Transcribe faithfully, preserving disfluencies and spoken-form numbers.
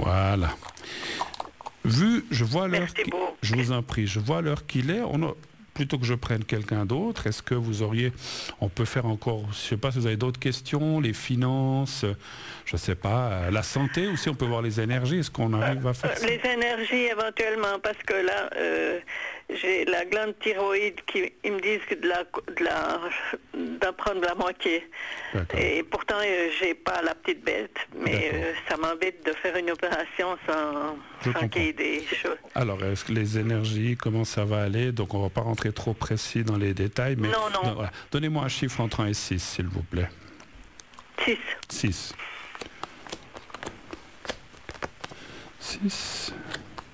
Voilà. Vu, je vois l'heure. Merci qui- beaucoup. Je vous en prie, je vois l'heure qu'il est. On a, plutôt que je prenne quelqu'un d'autre, est-ce que vous auriez, on peut faire encore, je sais pas si vous avez d'autres questions, les finances, je sais pas, euh, la santé aussi, on peut voir les énergies. Est-ce qu'on arrive à faire ça? Les énergies éventuellement, parce que là, euh, j'ai la glande thyroïde qui ils me disent que de la, de la, d'en prendre la moitié. D'accord. Et pourtant, euh, j'ai pas la petite bête, mais D'accord. euh, ça m'embête de faire une opération sans, Je sans qu'il y ait des choses. Alors, est-ce que les énergies, comment ça va aller? Donc, on va pas rentrer trop précis dans les détails, mais Non, non. don- voilà. Donnez-moi un chiffre entre un et six, s'il vous plaît. six. six. six.